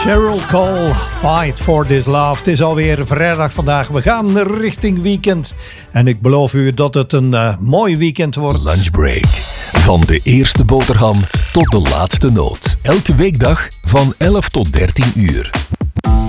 Cheryl Cole, Fight for This Love. Het is alweer vrijdag vandaag. We gaan richting weekend. En ik beloof u dat het een mooi weekend wordt. Lunchbreak. Van de eerste boterham tot de laatste noot. Elke weekdag van 11 tot 13 uur.